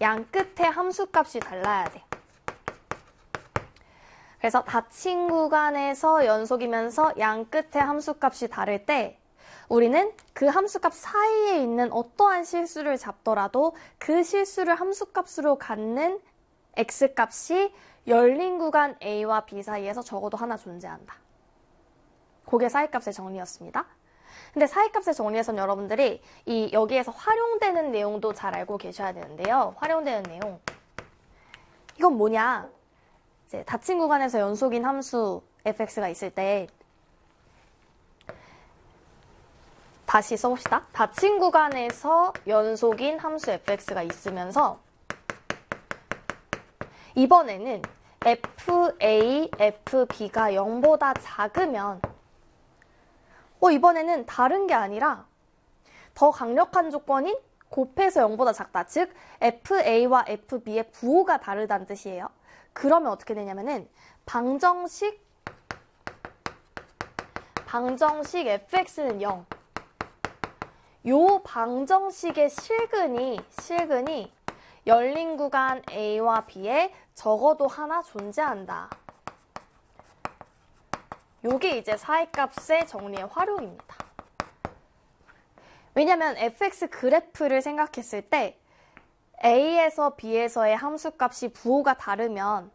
양 끝에 함수값이 달라야 돼. 그래서 닫힌 구간에서 연속이면서 양 끝에 함수값이 다를 때 우리는 그 함수값 사이에 있는 어떠한 실수를 잡더라도 그 실수를 함수값으로 갖는 x값이 열린 구간 a와 b 사이에서 적어도 하나 존재한다. 그게 사이값의 정리였습니다. 근데 사이값의 정리에서는 여러분들이 여기에서 활용되는 내용도 잘 알고 계셔야 되는데요. 활용되는 내용. 이건 뭐냐? 이제 닫힌 구간에서 연속인 함수 fx가 있을 때 다시 써봅시다. 닫힌 구간에서 연속인 함수 fx가 있으면서 이번에는 fa, fb가 0보다 작으면 이번에는 다른 게 아니라 더 강력한 조건인 곱해서 0보다 작다. 즉 fa와 fb의 부호가 다르다는 뜻이에요. 그러면 어떻게 되냐면은 방정식 fx는 0. 요 방정식의 실근이 열린 구간 a와 b에 적어도 하나 존재한다. 요게 이제 사이값의 정리의 활용입니다. 왜냐면 fx 그래프를 생각했을 때 a에서 b에서의 함수값이 부호가 다르면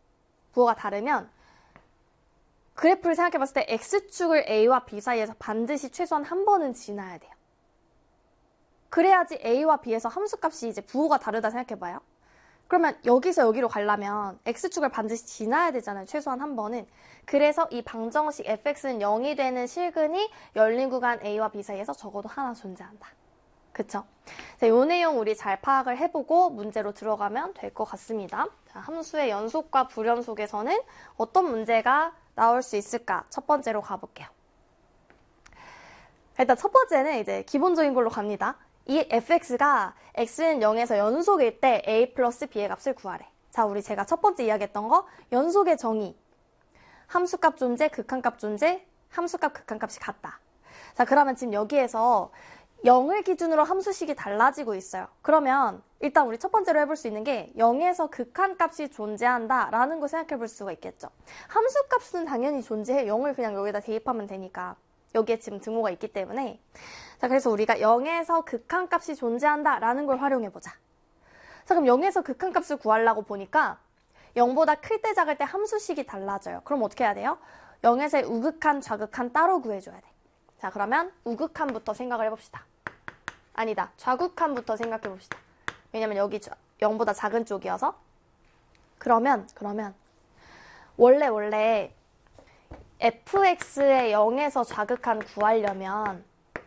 그래프를 생각해봤을 때 x축을 a와 b 사이에서 반드시 최소한 한 번은 지나야 돼요. 그래야지 a와 b에서 함수값이 이제 부호가 다르다 생각해봐요. 그러면 여기서 여기로 가려면 x축을 반드시 지나야 되잖아요. 최소한 한 번은. 그래서 이 방정식 fx는 0이 되는 실근이 열린 구간 a와 b 사이에서 적어도 하나 존재한다. 그쵸? 자, 요 내용 우리 잘 파악을 해보고 문제로 들어가면 될 것 같습니다. 자, 함수의 연속과 불연속에서는 어떤 문제가 나올 수 있을까? 첫 번째로 가볼게요. 일단 첫 번째는 이제 기본적인 걸로 갑니다. 이 fx가 x는 0에서 연속일 때 a 플러스 b의 값을 구하래. 자, 우리 제가 첫 번째 이야기했던 거 연속의 정의. 함수값 존재, 극한값 존재, 함수값, 극한값이 같다. 자, 그러면 지금 여기에서 0을 기준으로 함수식이 달라지고 있어요. 그러면 일단 우리 첫 번째로 해볼 수 있는 게 0에서 극한값이 존재한다라는 걸 생각해 볼 수가 있겠죠. 함수값은 당연히 존재해. 0을 그냥 여기다 대입하면 되니까. 여기에 지금 등호가 있기 때문에. 자, 그래서 우리가 0에서 극한값이 존재한다라는 걸 활용해보자. 자, 그럼 0에서 극한값을 구하려고 보니까 0보다 클 때 작을 때 함수식이 달라져요. 그럼 어떻게 해야 돼요? 0에서의 우극한, 좌극한 따로 구해줘야 돼. 자, 그러면 우극한부터 생각을 해봅시다. 아니다. 좌극한부터 생각해봅시다. 왜냐면 여기 0보다 작은 쪽이어서. 그러면 원래 fx의 0에서 좌극한 구하려면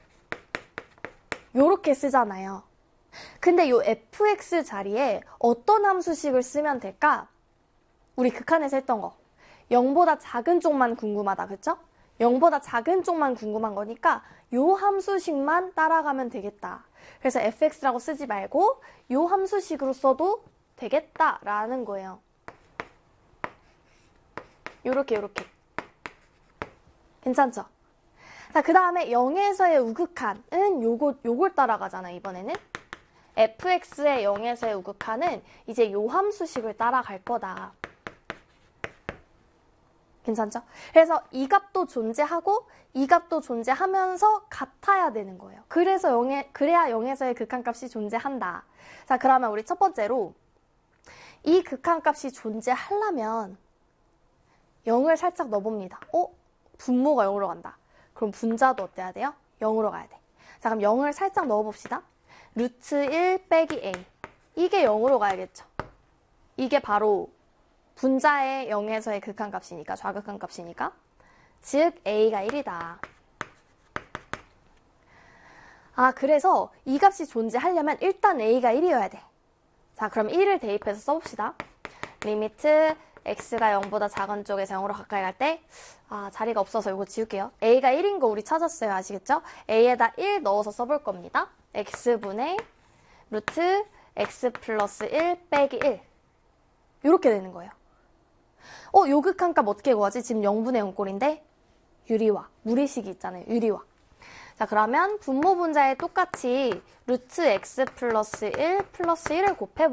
요렇게 쓰잖아요. 근데 요 fx 자리에 어떤 함수식을 쓰면 될까? 우리 극한에서 했던 거. 0보다 작은 쪽만 궁금하다. 그쵸? 0보다 작은 쪽만 궁금한 거니까 요 함수식만 따라가면 되겠다. 그래서 fx라고 쓰지 말고 요 함수식으로 써도 되겠다라는 거예요. 요렇게. 괜찮죠? 자, 그 다음에 0에서의 우극한은 요걸 따라가잖아, 이번에는. fx의 0에서의 우극한은 이제 요 함수식을 따라갈 거다. 괜찮죠? 그래서 이 값도 존재하고 이 값도 존재하면서 같아야 되는 거예요. 그래야 0에서의 극한값이 존재한다. 자, 그러면 우리 첫 번째로 이 극한값이 존재하려면 0을 살짝 넣어봅니다. 분모가 0으로 간다. 그럼 분자도 어때야 돼요? 0으로 가야 돼. 자, 그럼 0을 살짝 넣어봅시다. 루트 1 빼기 a. 이게 0으로 가야겠죠. 이게 바로 분자의 0에서의 극한값이니까, 좌극한값이니까. 즉 a가 1이다. 아, 그래서 이 값이 존재하려면 일단 a가 1이어야 돼. 자, 그럼 1을 대입해서 써봅시다. 리미트 x가 0보다 작은 쪽에서 0으로 가까이 갈 때 자리가 없어서 이거 지울게요. a가 1인 거 우리 찾았어요. 아시겠죠? a에다 1 넣어서 써볼 겁니다. x분의 루트 x 플러스 1 빼기 1 이렇게 되는 거예요. 요 극한값 어떻게 구하지? 지금 0분의 0꼴인데 유리화, 무리식이 있잖아요. 유리화. 자, 그러면 분모 분자에 똑같이 루트 x 플러스 1 플러스 1을 곱해